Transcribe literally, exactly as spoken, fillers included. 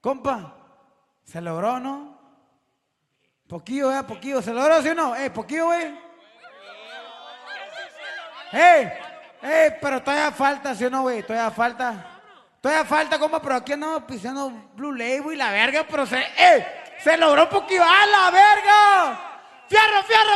Compa, ¿se logró, no? Poquillo, eh, poquillo. ¿Se logró, sí o no? Eh, poquillo, güey. ¡Eh! ¡Eh! Pero todavía falta, ¿sí o no, güey? Todavía falta. Todavía falta, compa, pero aquí andamos pisando Blue Label y la verga, pero se... ¡Eh! ¡Se logró poquillo! ¡A la verga! ¡Fierro, fierro!